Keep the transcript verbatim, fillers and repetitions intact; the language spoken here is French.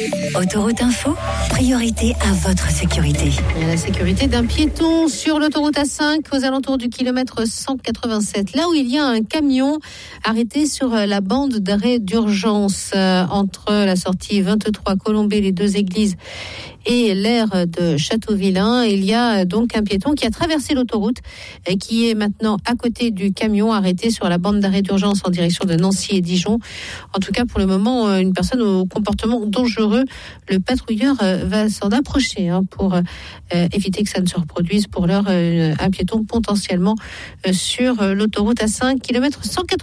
Autoroute Info, priorité à votre sécurité. Et à la sécurité d'un piéton sur l'autoroute A cinq aux alentours du kilomètre cent quatre-vingt-sept, là où il y a un camion arrêté sur la bande d'arrêt d'urgence euh, entre la sortie vingt-trois Colombey, les deux églises et l'aire de Châteauvillain. Il y a donc un piéton qui a traversé l'autoroute et qui est maintenant à côté du camion arrêté sur la bande d'arrêt d'urgence en direction de Nancy et Dijon. En tout cas, pour le moment, une personne au comportement dangereux. Le patrouilleur va s'en approcher hein, pour euh, éviter que ça ne se reproduise. Pour l'heure, euh, un piéton potentiellement euh, sur l'autoroute A cinq, kilomètre cent quatre-vingt-sept.